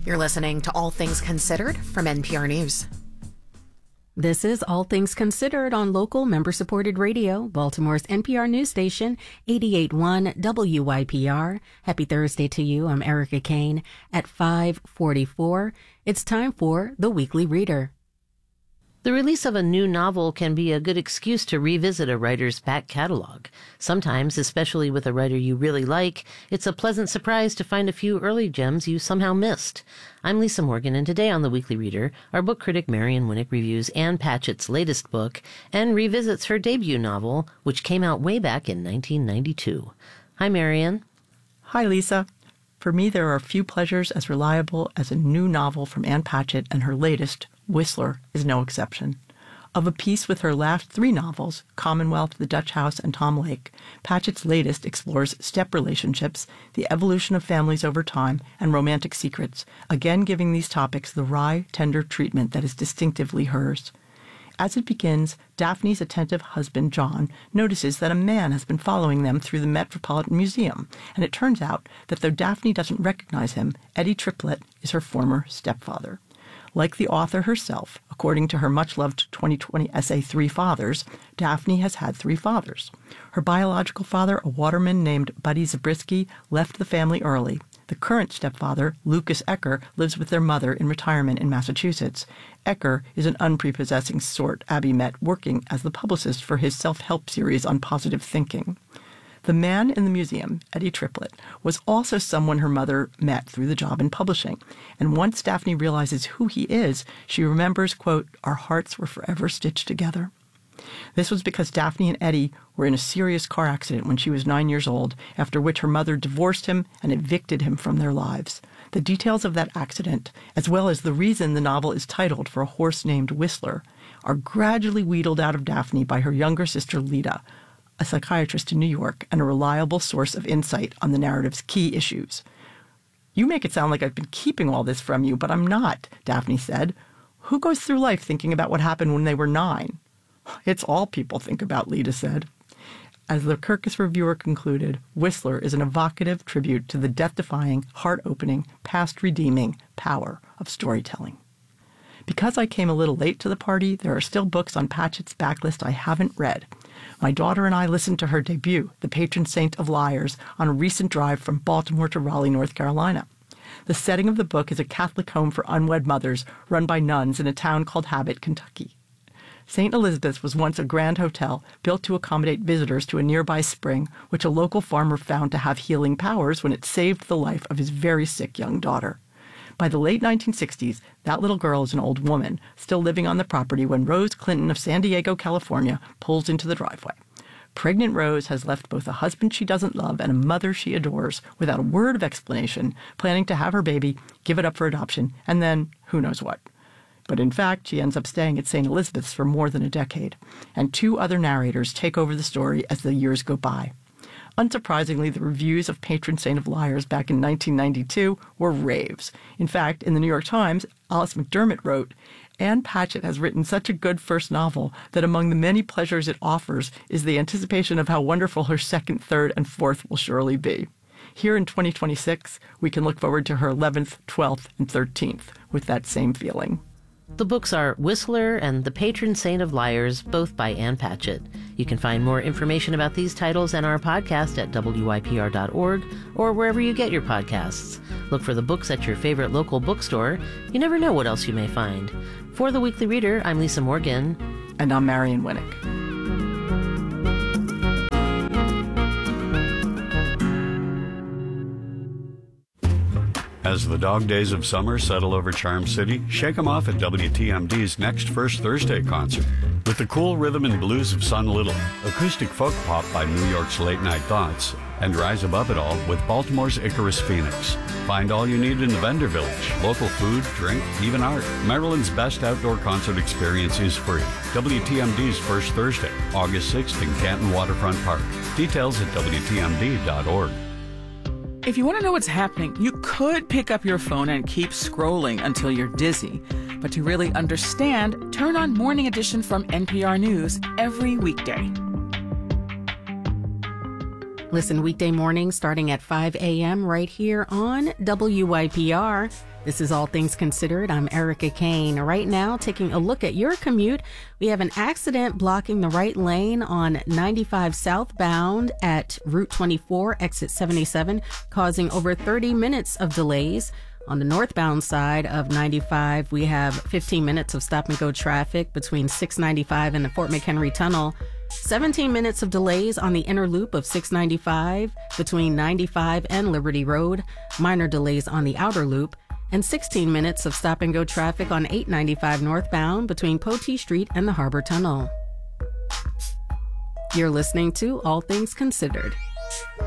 You're listening to All Things Considered from NPR News. This is All Things Considered on local member-supported radio, Baltimore's NPR news station, 88.1 WYPR. Happy Thursday to you. I'm Erica Kane. At 5:44, it's time for The Weekly Reader. The release of a new novel can be a good excuse to revisit a writer's back catalog. Sometimes, especially with a writer you really like, it's a pleasant surprise to find a few early gems you somehow missed. I'm Lisa Morgan, and today on The Weekly Reader, our book critic Marion Winnick reviews Ann Patchett's latest book and revisits her debut novel, which came out way back in 1992. Hi, Marion. Hi, Lisa. For me, there are few pleasures as reliable as a new novel from Ann Patchett, and her latest, Whistler, is no exception. Of a piece with her last three novels, Commonwealth, The Dutch House, and Tom Lake, Patchett's latest explores step relationships, the evolution of families over time, and romantic secrets, again giving these topics the wry, tender treatment that is distinctively hers. As it begins, Daphne's attentive husband, John, notices that a man has been following them through the Metropolitan Museum, and it turns out that though Daphne doesn't recognize him, Eddie Triplett is her former stepfather. Like the author herself, according to her much-loved 2020 essay, Three Fathers, Daphne has had three fathers. Her biological father, a waterman named Buddy Zabriskie, left the family early. The current stepfather, Lucas Ecker, lives with their mother in retirement in Massachusetts. Ecker is an unprepossessing sort Abby met working as the publicist for his self-help series on positive thinking. The man in the museum, Eddie Triplett, was also someone her mother met through the job in publishing. And once Daphne realizes who he is, she remembers, quote, "Our hearts were forever stitched together." This was because Daphne and Eddie were in a serious car accident when she was 9 years old, after which her mother divorced him and evicted him from their lives. The details of that accident, as well as the reason the novel is titled for a horse named Whistler, are gradually wheedled out of Daphne by her younger sister Lita, a psychiatrist in New York and a reliable source of insight on the narrative's key issues. "You make it sound like I've been keeping all this from you, but I'm not," Daphne said. "Who goes through life thinking about what happened when they were 9? "It's all people think about," Lita said. As the Kirkus reviewer concluded, Whistler is an evocative tribute to the death-defying, heart-opening, past-redeeming power of storytelling. Because I came a little late to the party, there are still books on Patchett's backlist I haven't read. My daughter and I listened to her debut, The Patron Saint of Liars, on a recent drive from Baltimore to Raleigh, North Carolina. The setting of the book is a Catholic home for unwed mothers run by nuns in a town called Habit, Kentucky. St. Elizabeth's was once a grand hotel built to accommodate visitors to a nearby spring, which a local farmer found to have healing powers when it saved the life of his very sick young daughter. By the late 1960s, that little girl is an old woman, still living on the property when Rose Clinton of San Diego, California, pulls into the driveway. Pregnant Rose has left both a husband she doesn't love and a mother she adores without a word of explanation, planning to have her baby, give it up for adoption, and then who knows what. But in fact, she ends up staying at St. Elizabeth's for more than a decade, and two other narrators take over the story as the years go by. Unsurprisingly, the reviews of Patron Saint of Liars back in 1992 were raves. In fact, in the New York Times, Alice McDermott wrote, "Ann Patchett has written such a good first novel that among the many pleasures it offers is the anticipation of how wonderful her second, third, and fourth will surely be." Here in 2026, we can look forward to her 11th, 12th, and 13th with that same feeling. The books are Whistler and The Patron Saint of Liars, both by Ann Patchett. You can find more information about these titles and our podcast at wypr.org or wherever you get your podcasts. Look for the books at your favorite local bookstore. You never know what else you may find. For The Weekly Reader, I'm Lisa Morgan. And I'm Marion Winnick. As the dog days of summer settle over Charm City, shake 'em off at WTMD's next First Thursday concert. With the cool rhythm and blues of Son Little, acoustic folk pop by New York's Late Night Thoughts, and rise above it all with Baltimore's Icarus Phoenix. Find all you need in the vendor village, local food, drink, even art. Maryland's best outdoor concert experience is free. WTMD's First Thursday, August 6th in Canton Waterfront Park. Details at WTMD.org. If you want to know what's happening, you could pick up your phone and keep scrolling until you're dizzy. But to really understand, turn on Morning Edition from NPR News every weekday. Listen weekday mornings starting at 5 a.m. right here on WYPR. This is All Things Considered. I'm Erica Kane. Right now, taking a look at your commute, we have an accident blocking the right lane on 95 southbound at Route 24, exit 77, causing over 30 minutes of delays. On the northbound side of 95, we have 15 minutes of stop-and-go traffic between 695 and the Fort McHenry Tunnel. 17 minutes of delays on the inner loop of 695 between 95 and Liberty Road. Minor delays on the outer loop. And 16 minutes of stop-and-go traffic on 895 northbound between Potee Street and the Harbor Tunnel. You're listening to All Things Considered.